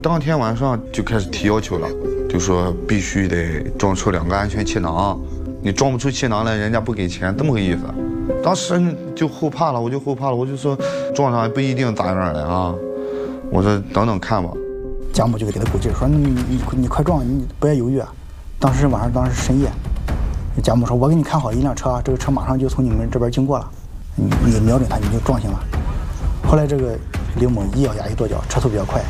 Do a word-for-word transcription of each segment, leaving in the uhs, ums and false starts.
当天晚上就开始提要求了，就说必须得装出两个安全气囊，你装不出气囊来，人家不给钱，这么个意思。当时就后怕了，我就后怕了，我就说撞上不一定咋样的啊，我说等等看吧。 贾母就给他鼓劲说：“你你你快撞，你不要犹豫啊！”当时晚上，当时深夜，贾母说：“我给你看好一辆车，这个车马上就从你们这边经过了，你你瞄准它你就撞行了。”后来这个刘某一咬牙一跺脚，车速比较快，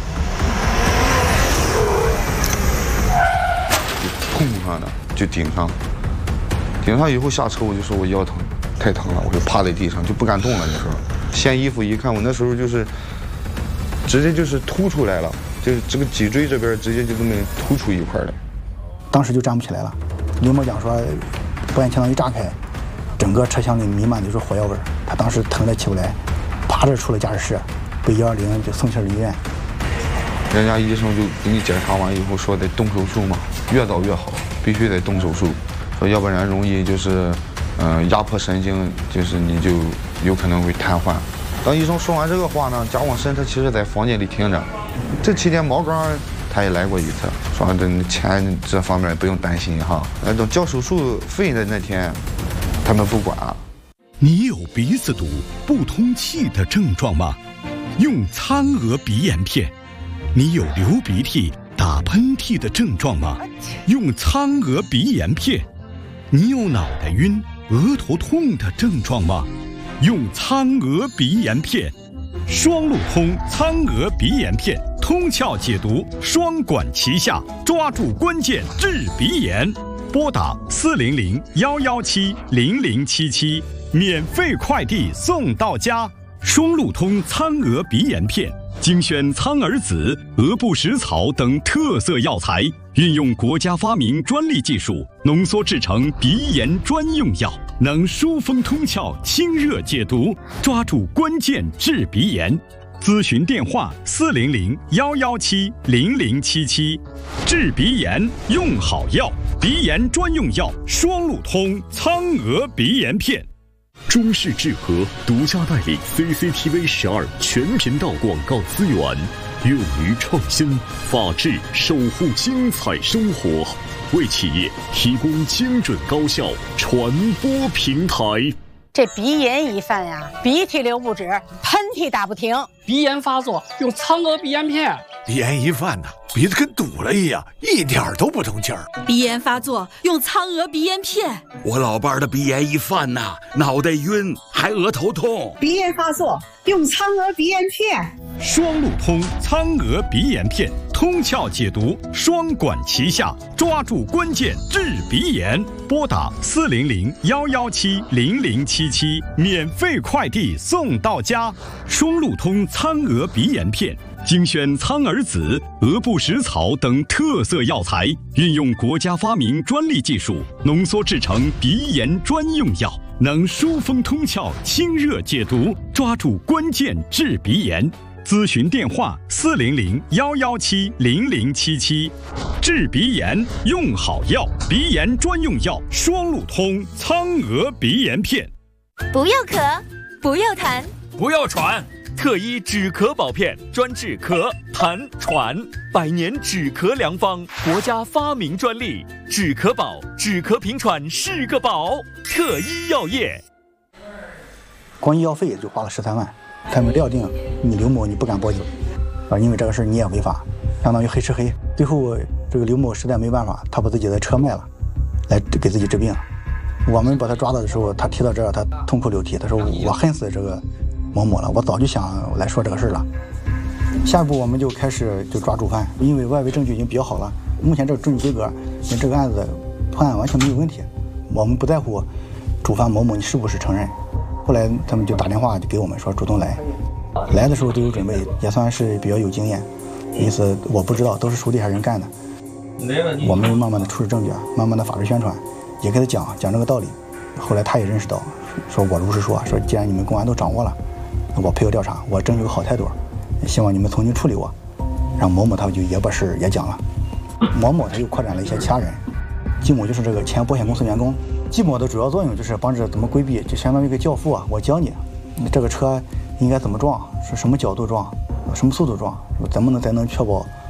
就碰上了，就顶上，顶上以后下车我就说我腰疼，太疼了，我就趴在地上就不敢动了。那时候掀衣服一看，我那时候就是直接就是凸出来了，就是这个脊椎这边直接就这么突出一块来。 当时就站不起来了。刘某讲说，保险气囊一炸开，整个车厢里弥漫的就是火药味，他当时疼得起不来，爬着出了驾驶室，被幺二零就送去了医院。 人家医生就给你检查完以后说得动手术嘛，越早越好，必须得动手术，说要不然容易就是，嗯、呃，压迫神经，就是你就有可能会瘫痪。当医生说完这个话呢，贾广深他其实在房间里听着。这期间毛刚他也来过一次，说这钱这方面不用担心哈。那等交手术费的那天，他们不管。 你有鼻子堵、不通气的症状吗？用苍娥鼻炎片。你有流鼻涕、打喷嚏的症状吗？用苍娥鼻炎片。你有脑袋晕、额头痛的症状吗？用苍娥鼻炎片。双路通苍娥鼻炎片，通窍解毒，双管齐下，抓住关键治鼻炎。拨打四零零幺幺七零零七七，免费快递送到家。双路通苍娥鼻炎片，精选苍耳子、鹅不食草等特色药材，运用国家发明专利技术，浓缩制成鼻炎专用药，能疏风通窍、清热解毒，抓住关键治鼻炎。咨询电话：四零零幺幺七零零七七。治鼻炎用好药，鼻炎专用药双路通苍娥鼻炎片。 中视智和独家代理 C C T V 十二全频道广告资源，勇于创新，法治守护精彩生活，为企业提供精准高效传播平台。 这鼻炎一犯呀，鼻涕流不止，喷嚏打不停。 鼻炎发作用苍娥鼻炎片。 鼻炎一犯呐，鼻子跟堵了一样，一点都不通气儿。 鼻炎发作用苍娥鼻炎片。 我老伴儿的鼻炎一犯呐，脑袋晕，还额头痛。 鼻炎发作用苍娥鼻炎片。 双路通苍娥鼻炎片，通窍解毒，双管齐下，抓住关键治鼻炎。拨打四零零幺幺七零零七七，免费快递送到家。双路通苍娥鼻炎片。精选苍耳子、鹅不食草等特色药材，运用国家发明专利技术，浓缩制成鼻炎专用药，能疏风通窍、清热解毒，抓住关键治鼻炎。咨询电话：四零零幺幺七零零七七。治鼻炎用好药，鼻炎专用药双路通苍娥鼻炎片。 不要咳，不要痰， 不要喘。特医止咳宝片专治咳、痰、喘，百年止咳良方，国家发明专利。止咳宝，止咳平喘是个宝。特医药业， 光医药费就花了十三万。他们料定你刘某你不敢报警，啊，因为这个事你也违法，相当于黑吃黑。最后这个刘某实在没办法，他把自己的车卖了，来给自己治病。我们把他抓到的时候，他提到这儿，他痛哭流涕，他说我恨死这个某某了，我早就想来说这个事了。下一步我们就开始就抓主犯，因为外围证据已经比较好了，目前这个证据规格，这个案子破案完全没有问题。我们不在乎主犯某某你是不是承认。后来他们就打电话就给我们说主动来，来的时候都有准备，也算是比较有经验。意思我不知道都是手底下人干的，我们慢慢的出示证据，慢慢的法制宣传，也给他讲讲这个道理。后来他也认识到，说我如实说，说既然你们公安都掌握了，我配合调查，我争取个好态度，希望你们从轻处理我。然后某某他就也把事也讲了，某某他又扩展了一些其他人，季某就是这个前保险公司员工。季某的主要作用就是帮着怎么规避，就相当于一个教父啊，我教你这个车应该怎么撞，是什么角度撞，什么速度撞，怎么能才能确保